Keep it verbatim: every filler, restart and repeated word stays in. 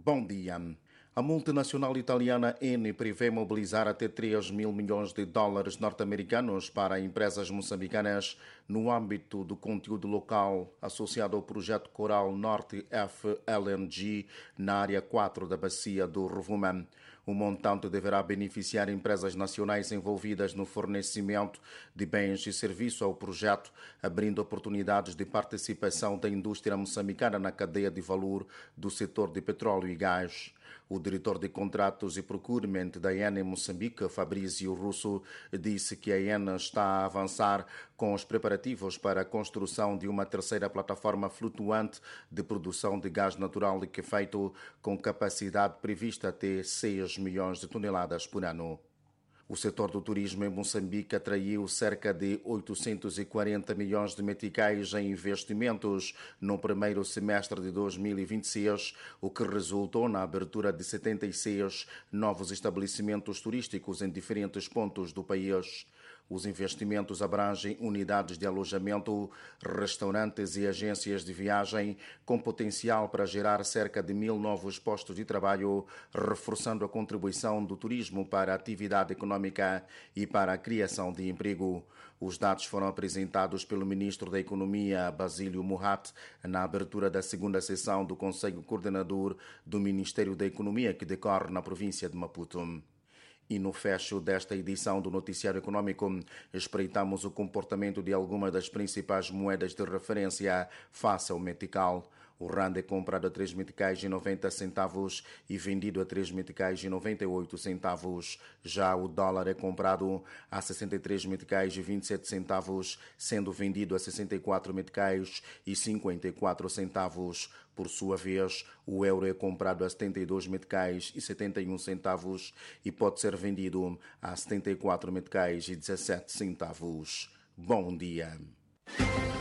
Bom dia. A multinacional italiana Eni prevê mobilizar até três mil milhões de dólares norte-americanos para empresas moçambicanas no âmbito do conteúdo local associado ao projeto Coral Norte F L N G na área quatro da bacia do Rovuma. O montante deverá beneficiar empresas nacionais envolvidas no fornecimento de bens e serviços ao projeto, abrindo oportunidades de participação da indústria moçambicana na cadeia de valor do setor de petróleo e gás. O diretor de contratos e procurement da Eni Moçambique, Fabrício Russo, disse que a Eni está a avançar com os preparativos para a construção de uma terceira plataforma flutuante de produção de gás natural liquefeito com capacidade prevista até seis milhões de toneladas por ano. O setor do turismo em Moçambique atraiu cerca de oitocentos e quarenta milhões de meticais em investimentos no primeiro semestre de dois mil e vinte e seis, o que resultou na abertura de setenta e seis novos estabelecimentos turísticos em diferentes pontos do país. Os investimentos abrangem unidades de alojamento, restaurantes e agências de viagem, com potencial para gerar cerca de mil novos postos de trabalho, reforçando a contribuição do turismo para a atividade econômica e para a criação de emprego. Os dados foram apresentados pelo ministro da Economia, Basílio Murat, na abertura da segunda sessão do Conselho Coordenador do Ministério da Economia, que decorre na província de Maputo. E no fecho desta edição do Noticiário Econômico, espreitamos o comportamento de algumas das principais moedas de referência face ao metical. O rand é comprado a três meticais e noventa centavos e vendido a três meticais e noventa e oito centavos. Já o dólar é comprado a sessenta e três meticais e vinte e sete centavos, sendo vendido a sessenta e quatro meticais e cinquenta e quatro centavos. Por sua vez, o euro é comprado a setenta e dois meticais e setenta e um centavos e pode ser vendido a setenta e quatro meticais e dezessete centavos. Bom dia.